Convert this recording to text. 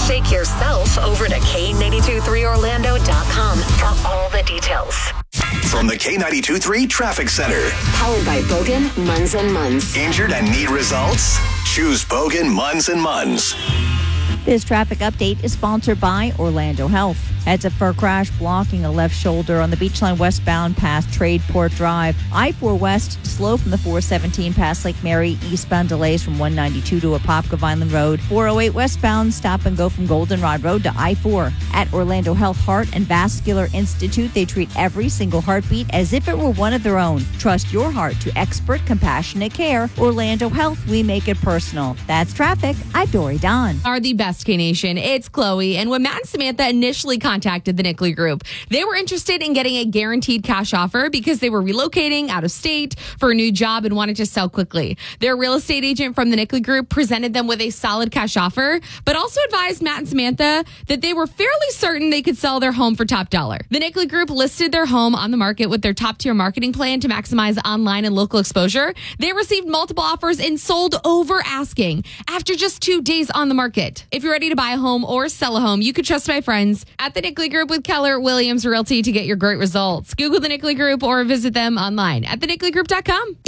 Shake yourself over to K823Orlando.com for all the details. From the K92.3 Traffic Center. Powered by Bogan, Munz & Munz. Injured and need results? Choose Bogan, Munz & Munz. This traffic update is sponsored by Orlando Health. Heads up for a crash blocking a left shoulder on the Beachline westbound past Tradeport Drive. I-4 West slow from the 417 past Lake Mary. Eastbound delays from 192 to Apopka Vineland Road. 408 westbound stop and go from Goldenrod Road to I-4. At Orlando Health Heart and Vascular Institute, they treat every single heartbeat as if it were one of their own. Trust your heart to expert, compassionate care. Orlando Health, we make it personal. That's traffic. I'm Dory Don. Are the best, K-Nation. It's Chloe. And when Matt and Samantha initially contacted the Nickley Group, they were interested in getting a guaranteed cash offer because they were relocating out of state for a new job and wanted to sell quickly. Their real estate agent from the Nickley Group presented them with a solid cash offer, but also advised Matt and Samantha that they were fairly certain they could sell their home for top dollar. The Nickley Group listed their home on the market with their top-tier marketing plan to maximize online and local exposure. They received multiple offers and sold over asking after just 2 days on the market. If you're ready to buy a home or sell a home, you can trust my friends at the Nickley Group with Keller Williams Realty to get your great results. Google the Nickley Group or visit them online at thenickley.com.